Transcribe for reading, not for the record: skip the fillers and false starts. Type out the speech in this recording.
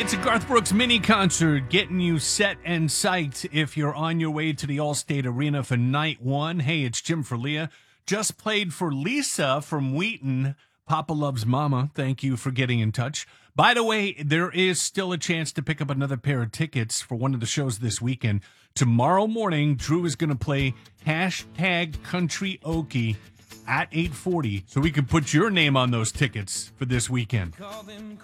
It's a Garth Brooks mini concert getting you set and psyched if you're on your way to the Allstate Arena for night one. Hey, it's Jim for Leah. Just played for Lisa from Wheaton. Papa loves Mama. Thank you for getting in touch. By the way, there is still a chance to pick up another pair of tickets for one of the shows this weekend. Tomorrow morning, Drew is going to play #CountryOkie at 8:40, so we can put your name on those tickets for this weekend.